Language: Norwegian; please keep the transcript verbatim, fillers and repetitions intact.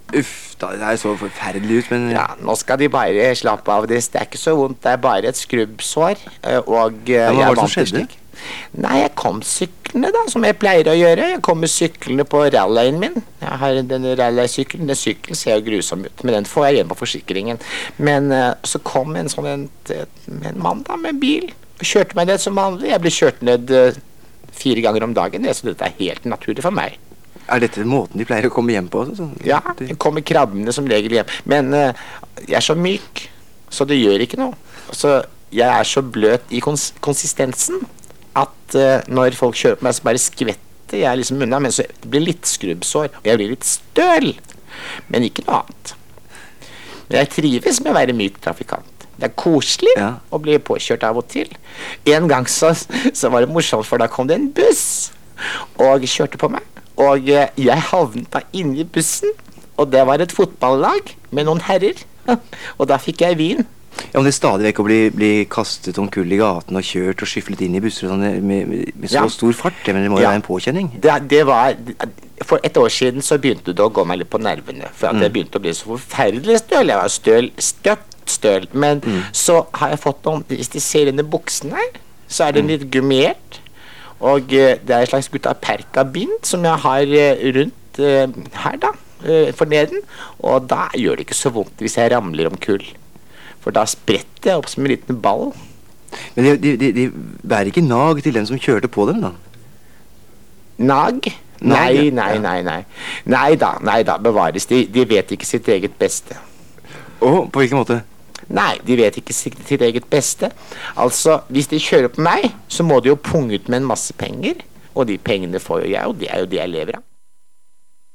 Uff, da, det er så forferdelig ut, men Ja, nå skal de bare slappe av. Det det er ikke så vondt, det er bare et skrubbsår. eh, Og eh, Ja, hva jeg var det som vant til skjedde? slik. Nei, jeg kom syklende da, som jeg pleier å gjøre. Jeg kommer syklende på rallyen min. Jeg har denne rallysykkelen. Den sykkelen ser jo grusom ut, men den får jeg igjen på forsikringen. Men eh, så kom en sånn en, en mann da med bil og kjørte meg ned som vanlig. Jeg blir kjørt ned eh, fire ganger om dagen, det, så dette er helt naturlig for meg. er dette måten de pleier å komme hjem på? Altså, sånn? Ja, Det- jeg kommer krabbende som regel hjem. Men eh, jeg er så myk, så det gjør ikke noe. Så jeg er så bløt i kons konsistensen at eh, når folk kjører på meg, så bare skvetter jeg liksom unna. Men så det blir litt skrubbsår, og jeg blir litt støl. Men ikke noe annet. Men jeg trives med å være myk trafikant. Det er koselig Ja. å bli påkjørt av og til. En gang så, så var det morsomt, for da kom det en buss og kjørte på meg. Og eh, jeg havnet da inne i bussen, og det var et fotballag med noen herrer. Og da fikk jeg vin. Ja, om det er stadig vekk å bli, bli kastet omkull i gaten og kjørt og skyfflet inn i busser og sånn, med, med, med så Ja. stor fart, det, men det må jo Ja. være en påkjenning. Det, det var For et år siden så begynte det å gå meg litt på nervene. For at Mm. jeg begynte å bli så forferdelig støl. Jeg var støl, støtt støl. Men Mm. så har jeg fått noen. Hvis de ser under buksen her, så er den Mm. litt gummiert. Og eh, det er et slags gutta perka-bind som jeg har eh, rundt eh, her, da. eh, For neden. Og da gjør det ikke så vondt hvis jeg ramler omkull. For da spretter jeg opp som en liten ball. Men de, de, de, de bærer ikke nag til den som kjørte på dem, da? Nag? Nag, Nei, ja. nei, nei, nei. Nei da, nei da, bevares. De, de vet ikke sitt eget beste. Å, på hvilken måte? Nei, de vet ikke sitt, sitt eget beste. Altså, hvis de kjører på meg, så må de jo punge ut med en masse penger. Og de pengene får jo jeg, og det er jo det jeg lever av.